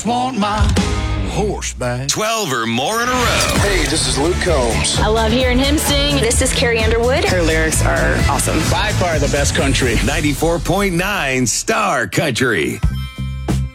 Want my horse back. 12 or more in a row. Hey, this is Luke Combs. I love hearing him sing. This is Carrie Underwood. Her lyrics are awesome. By far the best country. 94.9 Star Country.